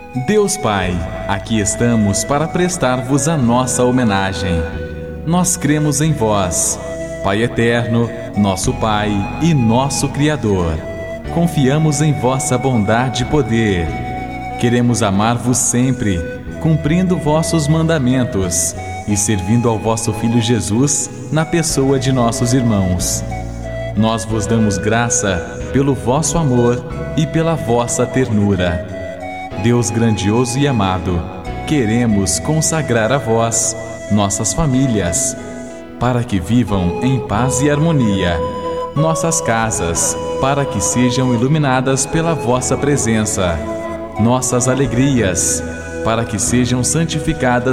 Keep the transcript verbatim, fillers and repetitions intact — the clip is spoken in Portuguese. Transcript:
Deus Pai, aqui estamos para prestar-vos a nossa homenagem. Nós cremos em vós, Pai eterno, nosso Pai e nosso Criador. Confiamos em vossa bondade e poder. Queremos amar-vos sempre, cumprindo vossos mandamentos e servindo ao vosso Filho Jesus na pessoa de nossos irmãos. Nós vos damos graça pelo vosso amor e pela vossa ternura. Deus grandioso e amado, queremos consagrar a vós nossas famílias, para que vivam em paz e harmonia, nossas casas, para que sejam iluminadas pela vossa presença, nossas alegrias, para que sejam santificadas